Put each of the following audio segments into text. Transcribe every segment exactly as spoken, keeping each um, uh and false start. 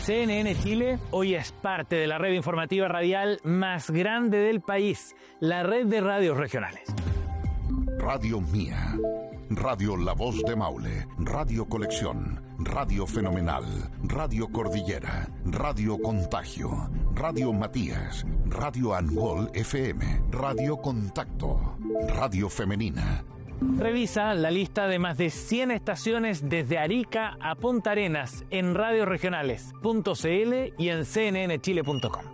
C N N Chile hoy es parte de la red informativa radial más grande del país, la red de radios regionales. Radio Mía, Radio La Voz de Maule, Radio Colección, Radio Fenomenal, Radio Cordillera, Radio Contagio, Radio Matías, Radio Angol F M, Radio Contacto, Radio Femenina. Revisa la lista de más de cien estaciones desde Arica a Punta Arenas en radios regionales punto c l y en c n n chile punto com.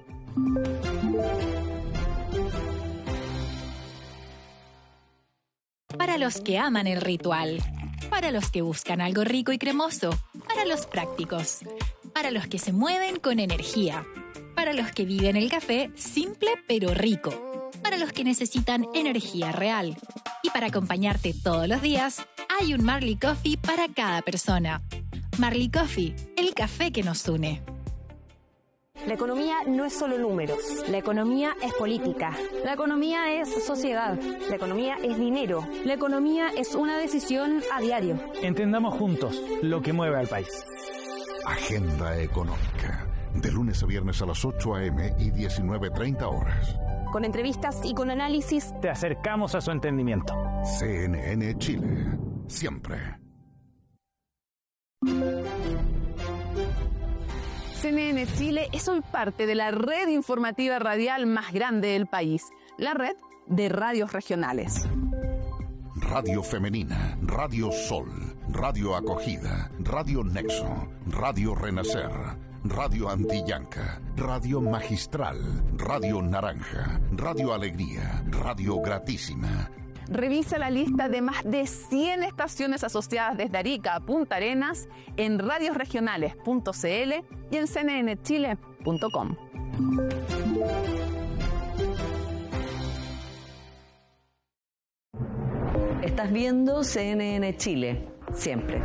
Para los que aman el ritual, para los que buscan algo rico y cremoso, para los prácticos, para los que se mueven con energía, para los que viven el café simple pero rico, para los que necesitan energía real. Y para acompañarte todos los días, hay un Marley Coffee para cada persona. Marley Coffee, el café que nos une. La economía no es solo números. La economía es política. La economía es sociedad. La economía es dinero. La economía es una decisión a diario. Entendamos juntos lo que mueve al país. Agenda Económica. De lunes a viernes a las ocho a eme y diecinueve treinta horas. Con entrevistas y con análisis, te acercamos a su entendimiento. C N N Chile. Siempre. C N N Chile es hoy parte de la red informativa radial más grande del país, la red de radios regionales. Radio Femenina, Radio Sol, Radio Acogida, Radio Nexo, Radio Renacer, Radio Antillanca, Radio Magistral, Radio Naranja, Radio Alegría, Radio Gratísima. Revisa la lista de más de cien estaciones asociadas desde Arica a Punta Arenas en radios regionales punto c l y en c n n chile punto com. Estás viendo C N N Chile, siempre.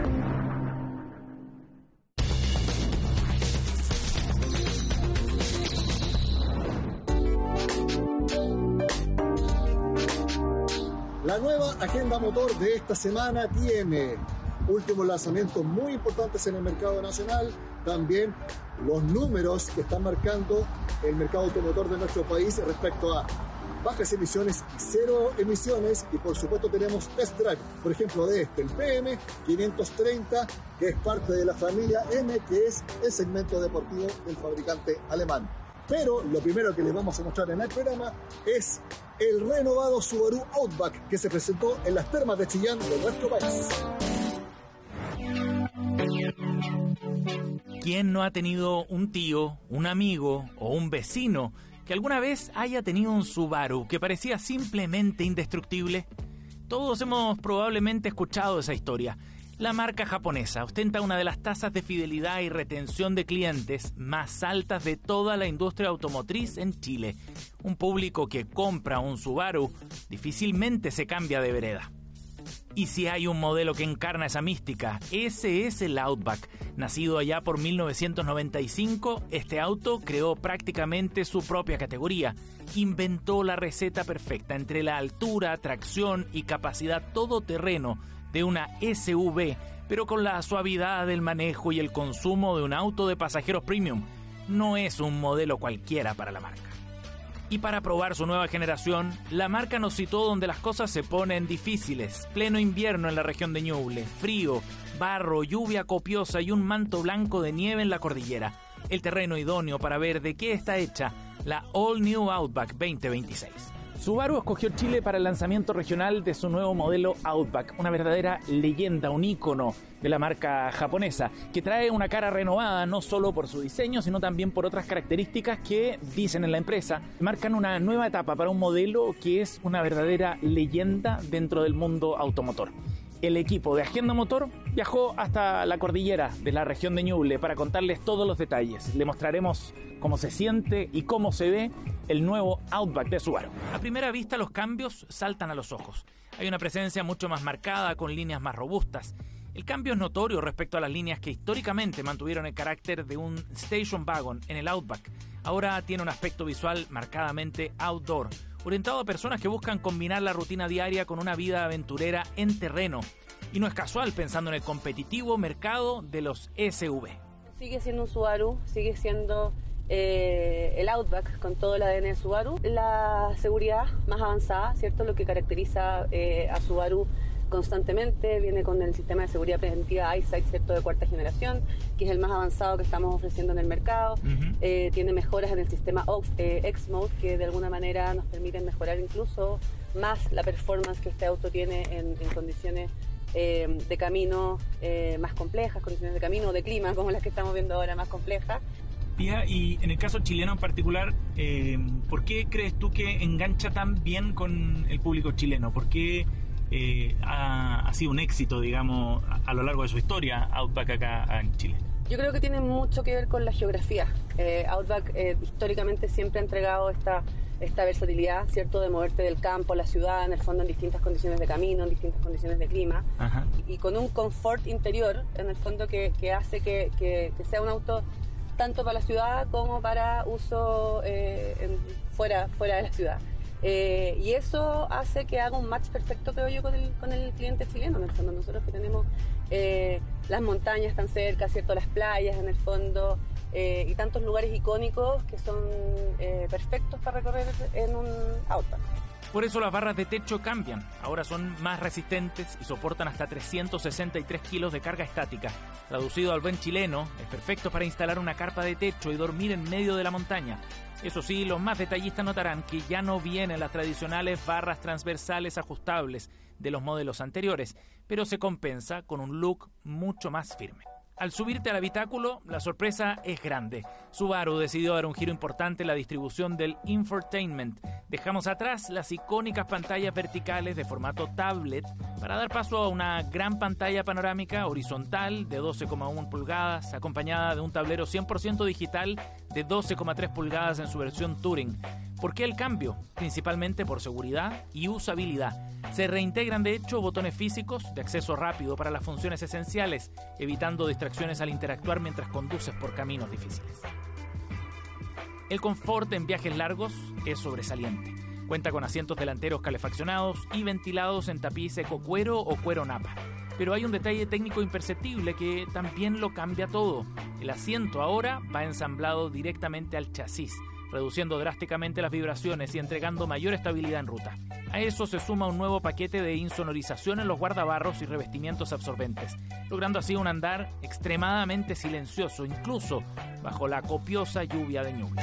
La nueva agenda motor de esta semana tiene últimos lanzamientos muy importantes en el mercado nacional, también los números que están marcando el mercado automotor de nuestro país respecto a bajas emisiones y cero emisiones, y por supuesto tenemos test drive, por ejemplo de este, el P M quinientos treinta, que es parte de la familia M, que es el segmento deportivo del fabricante alemán. Pero lo primero que les vamos a mostrar en el programa es el renovado Subaru Outback que se presentó en las termas de Chillán de nuestro país. ¿Quién no ha tenido un tío, un amigo o un vecino que alguna vez haya tenido un Subaru que parecía simplemente indestructible? Todos hemos probablemente escuchado esa historia. La marca japonesa ostenta una de las tasas de fidelidad y retención de clientes más altas de toda la industria automotriz en Chile. Un público que compra un Subaru difícilmente se cambia de vereda. Y si hay un modelo que encarna esa mística, ese es el Outback. Nacido allá por mil novecientos noventa y cinco, este auto creó prácticamente su propia categoría. Inventó la receta perfecta entre la altura, tracción y capacidad todoterreno de una S U V, pero con la suavidad del manejo y el consumo de un auto de pasajeros premium. No es un modelo cualquiera para la marca. Y para probar su nueva generación, la marca nos citó donde las cosas se ponen difíciles. Pleno invierno en la región de Ñuble, frío, barro, lluvia copiosa y un manto blanco de nieve en la cordillera. El terreno idóneo para ver de qué está hecha la All New Outback veinte veintiséis. Subaru escogió Chile para el lanzamiento regional de su nuevo modelo Outback, una verdadera leyenda, un ícono de la marca japonesa, que trae una cara renovada no solo por su diseño, sino también por otras características que, dicen en la empresa, marcan una nueva etapa para un modelo que es una verdadera leyenda dentro del mundo automotor. El equipo de Agenda Motor viajó hasta la cordillera de la región de Ñuble para contarles todos los detalles. Le mostraremos cómo se siente y cómo se ve el nuevo Outback de Subaru. A primera vista los cambios saltan a los ojos. Hay una presencia mucho más marcada, con líneas más robustas. El cambio es notorio respecto a las líneas que históricamente mantuvieron el carácter de un station wagon en el Outback. Ahora tiene un aspecto visual marcadamente outdoor, orientado a personas que buscan combinar la rutina diaria con una vida aventurera en terreno. Y no es casual pensando en el competitivo mercado de los S U V. Sigue siendo un Subaru, sigue siendo eh, el Outback con todo el A D N de Subaru. La seguridad más avanzada, ¿cierto? Lo que caracteriza eh, a Subaru constantemente, viene con el sistema de seguridad preventiva EyeSight, ¿cierto? De cuarta generación, que es el más avanzado que estamos ofreciendo en el mercado. Uh-huh. Eh, tiene mejoras en el sistema eh, X-Mode, que de alguna manera nos permiten mejorar incluso más la performance que este auto tiene en, en condiciones eh, de camino eh, más complejas, condiciones de camino o de clima, como las que estamos viendo ahora, más complejas. Pía, y en el caso chileno en particular, eh, ¿por qué crees tú que engancha tan bien con el público chileno? ¿Por qué eh, ha, ha sido un éxito, digamos, a, a lo largo de su historia Outback acá en Chile? Yo creo que tiene mucho que ver con la geografía. Eh, Outback eh, históricamente siempre ha entregado esta, esta versatilidad, ¿cierto? De moverte del campo a la ciudad, en el fondo en distintas condiciones de camino, en distintas condiciones de clima. Ajá. Y, y con un confort interior, en el fondo, que, que hace que, que, que sea un auto tanto para la ciudad como para uso eh, en, fuera, fuera de la ciudad. Eh, y eso hace que haga un match perfecto, creo yo, con el, con el cliente chileno. En el fondo, nosotros que tenemos eh, las montañas tan cerca, ¿cierto? Las playas, en el fondo, eh, y tantos lugares icónicos que son eh, perfectos para recorrer en un auto. Por eso las barras de techo cambian. Ahora son más resistentes y soportan hasta trescientos sesenta y tres kilos de carga estática. Traducido al buen chileno, es perfecto para instalar una carpa de techo y dormir en medio de la montaña. Eso sí, los más detallistas notarán que ya no vienen las tradicionales barras transversales ajustables de los modelos anteriores, pero se compensa con un look mucho más firme. Al subirte al habitáculo, la sorpresa es grande. Subaru decidió dar un giro importante en la distribución del infotainment. Dejamos atrás las icónicas pantallas verticales de formato tablet para dar paso a una gran pantalla panorámica horizontal de doce coma uno pulgadas, acompañada de un tablero cien por ciento digital de doce coma tres pulgadas en su versión Touring. ¿Por qué el cambio? Principalmente por seguridad y usabilidad. Se reintegran de hecho botones físicos de acceso rápido para las funciones esenciales, evitando distracciones al interactuar mientras conduces por caminos difíciles. El confort en viajes largos es sobresaliente. Cuenta con asientos delanteros calefaccionados y ventilados en tapiz ecocuero o cuero napa. Pero hay un detalle técnico imperceptible que también lo cambia todo. El asiento ahora va ensamblado directamente al chasis, reduciendo drásticamente las vibraciones y entregando mayor estabilidad en ruta. A eso se suma un nuevo paquete de insonorización en los guardabarros y revestimientos absorbentes, logrando así un andar extremadamente silencioso, incluso bajo la copiosa lluvia de niebla.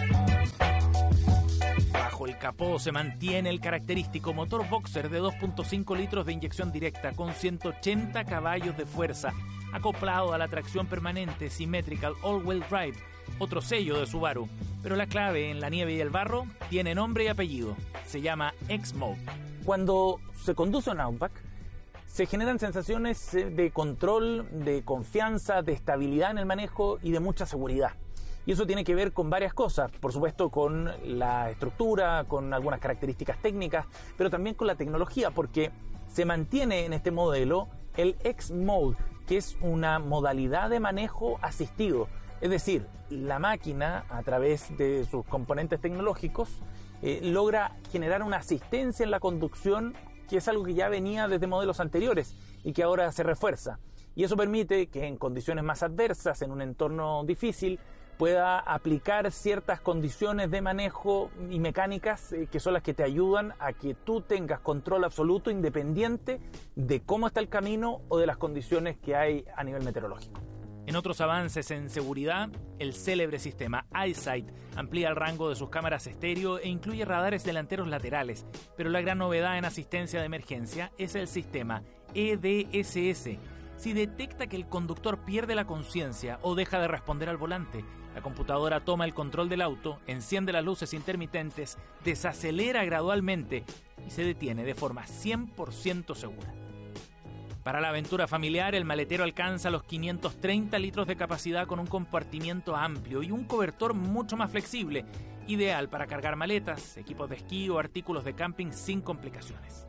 Bajo el capó se mantiene el característico motor boxer de dos punto cinco litros de inyección directa con ciento ochenta caballos de fuerza, acoplado a la tracción permanente Symmetrical All-Wheel Drive, otro sello de Subaru. Pero la clave en la nieve y el barro tiene nombre y apellido. Se llama X-Mode. Cuando se conduce un Outback, se generan sensaciones de control, de confianza, de estabilidad en el manejo y de mucha seguridad. Y eso tiene que ver con varias cosas, por supuesto con la estructura, con algunas características técnicas, pero también con la tecnología, porque se mantiene en este modelo el X-Mode, que es una modalidad de manejo asistido. Es decir, la máquina, a través de sus componentes tecnológicos, eh, logra generar una asistencia en la conducción, que es algo que ya venía desde modelos anteriores y que ahora se refuerza. Y eso permite que en condiciones más adversas, en un entorno difícil, pueda aplicar ciertas condiciones de manejo y mecánicas eh, que son las que te ayudan a que tú tengas control absoluto independiente de cómo está el camino o de las condiciones que hay a nivel meteorológico. En otros avances en seguridad, el célebre sistema EyeSight amplía el rango de sus cámaras estéreo e incluye radares delanteros laterales, pero la gran novedad en asistencia de emergencia es el sistema E D S S. Si detecta que el conductor pierde la conciencia o deja de responder al volante, la computadora toma el control del auto, enciende las luces intermitentes, desacelera gradualmente y se detiene de forma cien por ciento segura. Para la aventura familiar, el maletero alcanza los quinientos treinta litros de capacidad con un compartimiento amplio y un cobertor mucho más flexible, ideal para cargar maletas, equipos de esquí o artículos de camping sin complicaciones.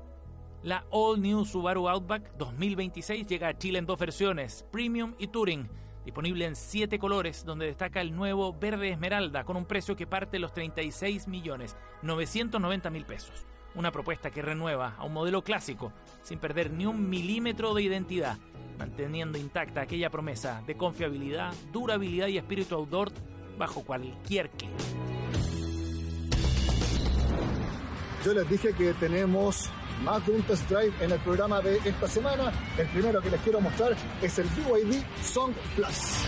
La All New Subaru Outback dos mil veintiséis llega a Chile en dos versiones, Premium y Touring, disponible en siete colores, donde destaca el nuevo verde esmeralda con un precio que parte de los treinta y seis millones novecientos noventa mil pesos. Una propuesta que renueva a un modelo clásico, sin perder ni un milímetro de identidad, manteniendo intacta aquella promesa de confiabilidad, durabilidad y espíritu outdoor bajo cualquier clima. Yo les dije que tenemos más de un test drive en el programa de esta semana. El primero que les quiero mostrar es el B Y D Song Plus.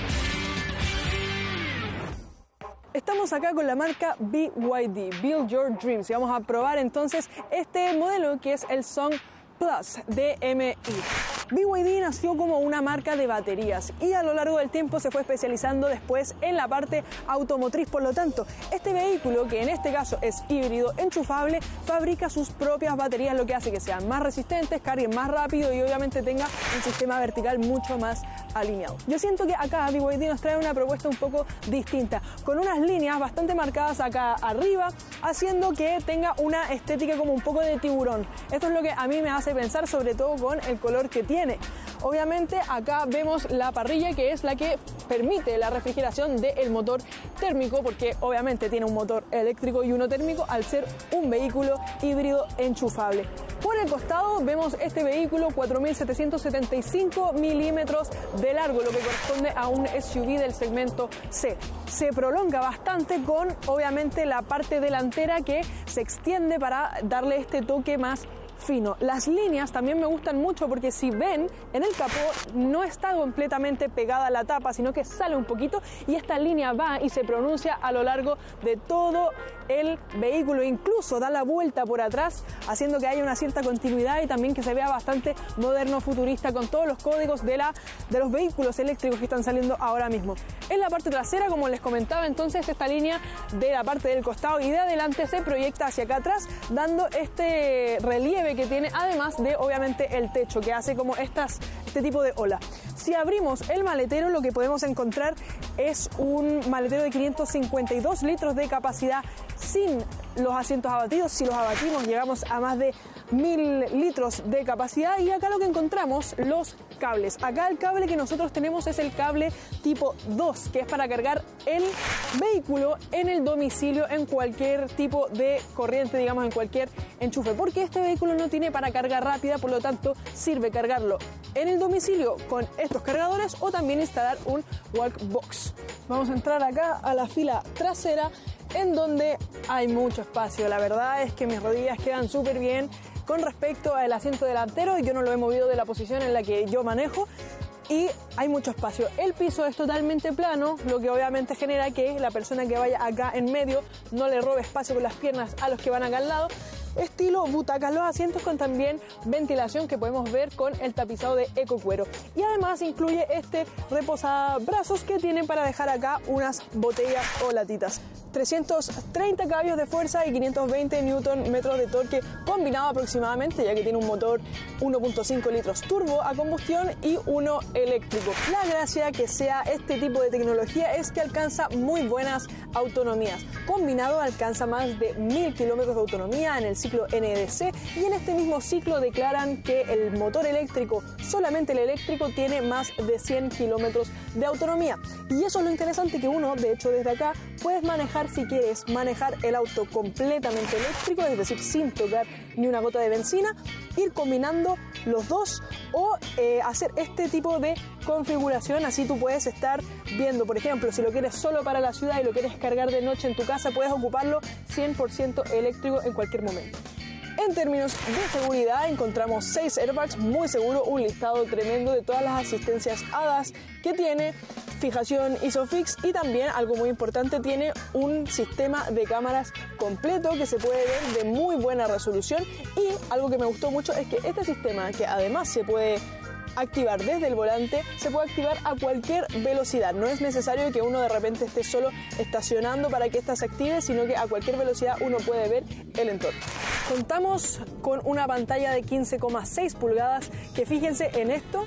Estamos acá con la marca B Y D, Build Your Dreams, y vamos a probar entonces este modelo que es el Song Plus D M I. B Y D nació como una marca de baterías y a lo largo del tiempo se fue especializando después en la parte automotriz. Por lo tanto, este vehículo, que en este caso es híbrido enchufable, fabrica sus propias baterías, lo que hace que sean más resistentes, carguen más rápido y obviamente tenga un sistema vertical mucho más alineado. Yo siento que acá B Y D nos trae una propuesta un poco distinta, con unas líneas bastante marcadas acá arriba, haciendo que tenga una estética como un poco de tiburón. Esto es lo que a mí me hace pensar, sobre todo con el color que tiene. Obviamente acá vemos la parrilla, que es la que permite la refrigeración del motor térmico, porque obviamente tiene un motor eléctrico y uno térmico al ser un vehículo híbrido enchufable. Por el costado vemos este vehículo cuatro mil setecientos setenta y cinco milímetros de largo, lo que corresponde a un S U V del segmento C. Se prolonga bastante con obviamente la parte delantera que se extiende para darle este toque más fino. Las líneas también me gustan mucho porque si ven en el capó no está completamente pegada a la tapa, sino que sale un poquito y esta línea va y se pronuncia a lo largo de todo el vehículo, incluso da la vuelta por atrás, haciendo que haya una cierta continuidad y también que se vea bastante moderno, futurista, con todos los códigos de, la, de los vehículos eléctricos que están saliendo ahora mismo. En la parte trasera, como les comentaba, entonces esta línea de la parte del costado y de adelante se proyecta hacia acá atrás, dando este relieve que tiene, además de obviamente el techo, que hace como estas, este tipo de ola. Si abrimos el maletero, lo que podemos encontrar es un maletero de quinientos cincuenta y dos litros de capacidad sin los asientos abatidos. Si los abatimos llegamos a más de mil litros de capacidad. Y acá lo que encontramos, los cables. Acá el cable que nosotros tenemos es el cable tipo dos, que es para cargar el vehículo en el domicilio, en cualquier tipo de corriente, digamos, en cualquier enchufe, porque este vehículo no tiene para carga rápida, por lo tanto sirve cargarlo en el domicilio con estos cargadores o también instalar un Wallbox. Vamos a entrar acá a la fila trasera, en donde hay mucho espacio. La verdad es que mis rodillas quedan súper bien con respecto al asiento delantero. Yo no lo he movido de la posición en la que yo manejo y hay mucho espacio. El piso es totalmente plano, lo que obviamente genera que la persona que vaya acá en medio no le robe espacio con las piernas a los que van acá al lado. Estilo butacas los asientos, con también ventilación que podemos ver con el tapizado de ecocuero. Y además incluye este reposabrazos que tiene para dejar acá unas botellas o latitas. trescientos treinta caballos de fuerza y quinientos veinte newton metros de torque combinado aproximadamente, ya que tiene un motor uno punto cinco litros turbo a combustión y uno eléctrico. La gracia que sea este tipo de tecnología es que alcanza muy buenas autonomías. Combinado alcanza más de mil kilómetros de autonomía en el ciclo N E D C, y en este mismo ciclo declaran que el motor eléctrico, solamente el eléctrico, tiene más de cien kilómetros de autonomía. Y eso es lo interesante, que uno, de hecho, desde acá puedes manejar, si quieres manejar el auto completamente eléctrico, es decir, sin tocar ni una gota de benzina, ir combinando los dos o eh, hacer este tipo de configuración. Así tú puedes estar viendo, por ejemplo, si lo quieres solo para la ciudad y lo quieres cargar de noche en tu casa, puedes ocuparlo cien por ciento eléctrico en cualquier momento. En términos de seguridad, encontramos seis airbags, muy seguro, un listado tremendo de todas las asistencias A D A S que tiene, fijación ISOFIX, y también, algo muy importante, tiene un sistema de cámaras completo que se puede ver de muy buena resolución. Y algo que me gustó mucho es que este sistema, que además se puede activar desde el volante, se puede activar a cualquier velocidad. No es necesario que uno de repente esté solo estacionando para que ésta se active, sino que a cualquier velocidad uno puede ver el entorno. Contamos con una pantalla de quince coma seis pulgadas que, fíjense en esto,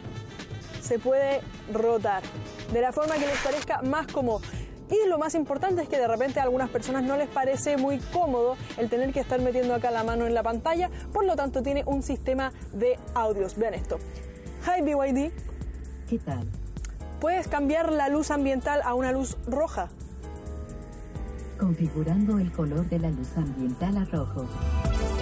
se puede rotar de la forma que les parezca más cómodo. Y lo más importante es que de repente a algunas personas no les parece muy cómodo el tener que estar metiendo acá la mano en la pantalla, por lo tanto tiene un sistema de audios. Vean esto. Hi B Y D. ¿Qué tal? ¿Puedes cambiar la luz ambiental a una luz roja? Configurando el color de la luz ambiental a rojo.